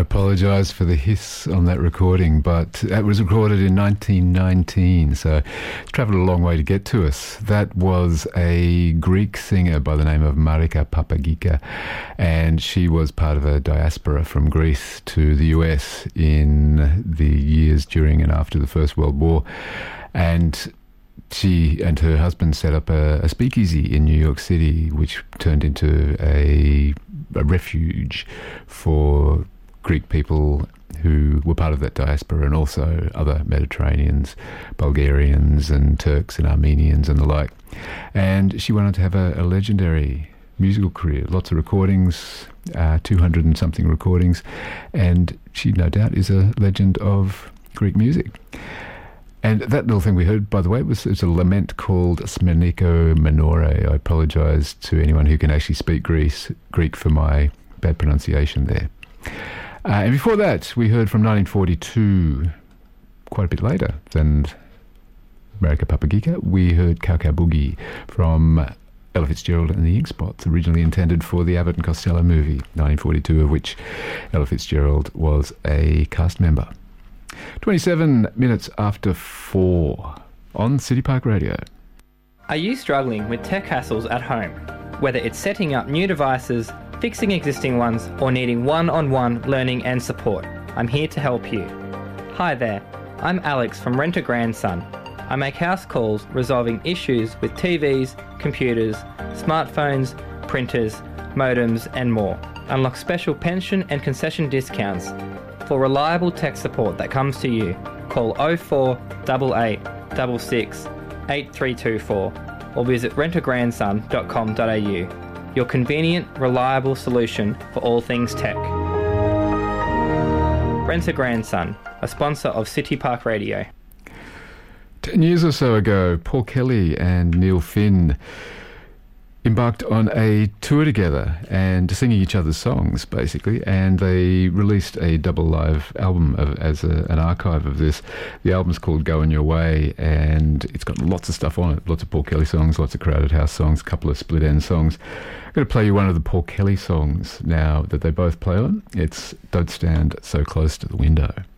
apologise for the hiss on that recording, but that was recorded in 1919, so it's travelled a long way to get to us. That was a Greek singer by the name of Marika Papagika, and she was part of a diaspora from Greece to the US in the years during and after the First World War, and she and her husband set up a speakeasy in New York City, which turned into a refuge for Greek people who were part of that diaspora, and also other Mediterraneans, Bulgarians and Turks and Armenians and the like. And she went on to have a legendary musical career, lots of recordings, 200 and something recordings, and she no doubt is a legend of Greek music. And that little thing we heard, by the way, it's a lament called Smerniko Menore. I apologise to anyone who can actually speak Greek for my bad pronunciation there. And before that, we heard from 1942, quite a bit later than Marika Papagika, we heard Cow Cow Boogie from Ella Fitzgerald and the Ink Spots, originally intended for the Abbott and Costello movie, 1942, of which Ella Fitzgerald was a cast member. 27 minutes after 4 on City Park Radio. Are you struggling with tech hassles at home? Whether it's setting up new devices, fixing existing ones, or needing one-on-one learning and support, I'm here to help you. Hi there, I'm Alex from Rent a Grandson. I make house calls resolving issues with TVs, computers, smartphones, printers, modems and more. Unlock special pension and concession discounts. For reliable tech support that comes to you, call 0488 66 8324 or visit rentagrandson.com.au. Your convenient, reliable solution for all things tech. Rent a Grandson, a sponsor of City Park Radio. 10 years or so ago, Paul Kelly and Neil Finn embarked on a tour together and singing each other's songs, basically, and they released a double live album as an archive of this. The album's called Going Your Way, and it's got lots of stuff on it, lots of Paul Kelly songs, lots of Crowded House songs, a couple of Split End songs. I'm going to play you one of the Paul Kelly songs now that they both play on. It's Don't Stand So Close to the Window.